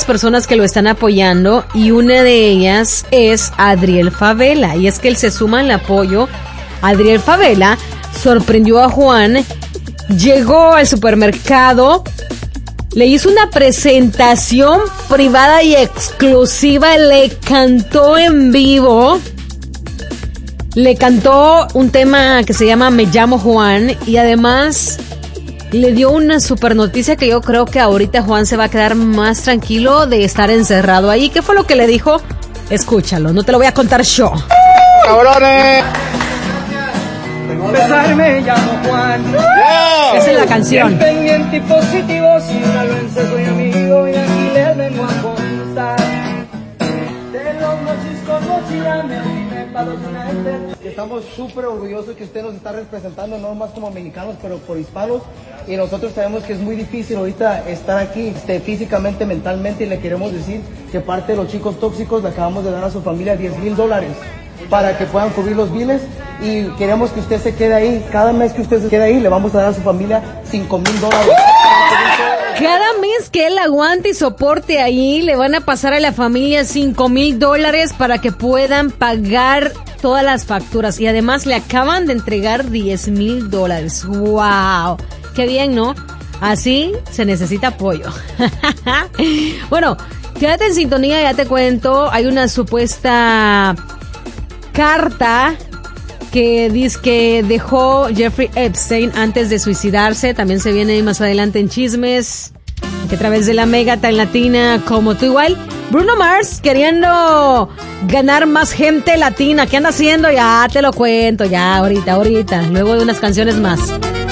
personas que lo están apoyando y una de ellas es Adriel Favela. Y es que él se suma al apoyo. Adriel Favela sorprendió a Juan, llegó al supermercado, le hizo una presentación privada y exclusiva, le cantó en vivo. Le cantó un tema que se llama Me llamo Juan y además le dio una super noticia que yo creo que ahorita Juan se va a quedar más tranquilo de estar encerrado ahí. ¿Qué fue lo que le dijo? Escúchalo, no te lo voy a contar yo. ¡Cabrones! Me llamo Juan. Esa es la canción. Pendiente y positivo, si una vez soy amigo y aquí les vengo a contar. De los mochis con mochila me vine para los United. Estamos súper orgullosos que usted nos está representando, no más como mexicanos, pero por hispanos. Y nosotros sabemos que es muy difícil ahorita estar aquí físicamente, mentalmente, y le queremos decir que parte de los chicos tóxicos le acabamos de dar a su familia $10,000 para que puedan cubrir los biles y queremos que usted se quede ahí. Cada mes que usted se quede ahí le vamos a dar a su familia $5,000. Cada mes que él aguante y soporte ahí, le van a pasar a la familia $5,000 para que puedan pagar todas las facturas. Y además le acaban de entregar $10,000. ¡Wow! ¡Qué bien!, ¿no? Así se necesita apoyo. Bueno, quédate en sintonía, ya te cuento. Hay una supuesta carta que dice que dejó Jeffrey Epstein antes de suicidarse. También se viene más adelante en chismes, que a través de la mega tan latina como tú igual. Bruno Mars queriendo ganar más gente latina. ¿Qué anda haciendo? Ya te lo cuento, ya ahorita, luego de unas canciones más.